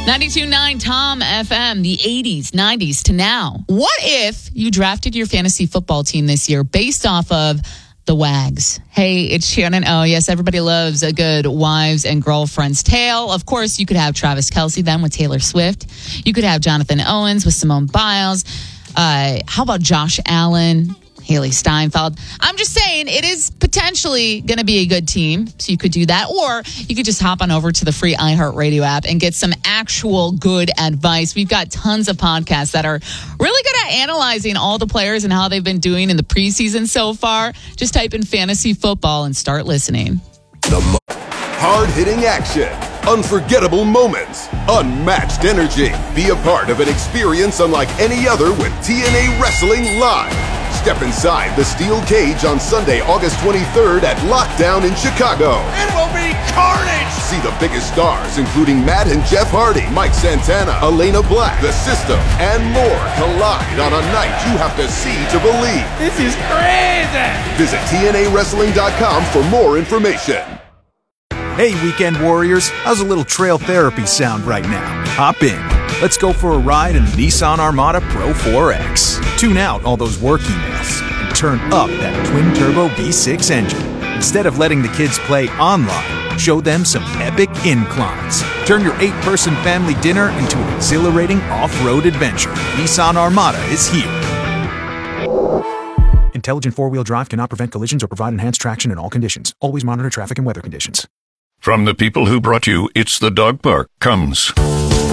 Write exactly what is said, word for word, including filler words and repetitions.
ninety-two point nine Tom F M, the eighties, nineties to now. What if you drafted your fantasy football team this year based off of the Wags? Hey, it's Shannon. Oh, yes, everybody loves a good wives and girlfriends tale. Of course, you could have Travis Kelce then with Taylor Swift. You could have Jonathan Owens with Simone Biles. Uh, how about Josh Allen, Haley Steinfeld? I'm just saying it is potentially going to be a good team, so you could do that. Or you could just hop on over to the free iHeartRadio app and get some actual good advice. We've got tons of podcasts that are really good at analyzing all the players and how they've been doing in the preseason so far. Just type in fantasy football and start listening. The mo- hard-hitting action, unforgettable moments, unmatched energy. Be a part of an experience unlike any other with T N A Wrestling Live. Step inside the steel cage on Sunday, August twenty-third at Lockdown in Chicago. It will be carnage! See the biggest stars, including Matt and Jeff Hardy, Mike Santana, Elena Black, The System, and more collide on a night you have to see to believe. This is crazy! Visit T N A wrestling dot com for more information. Hey, Weekend Warriors, how's a little trail therapy sound right now? Hop in. Let's go for a ride in the Nissan Armada Pro four X. Tune out all those work emails and turn up that twin-turbo V six engine. Instead of letting the kids play online, show them some epic inclines. Turn your eight-person family dinner into an exhilarating off-road adventure. Nissan Armada is here. Intelligent four-wheel drive cannot prevent collisions or provide enhanced traction in all conditions. Always monitor traffic and weather conditions. From the people who brought you It's the Dog Park comes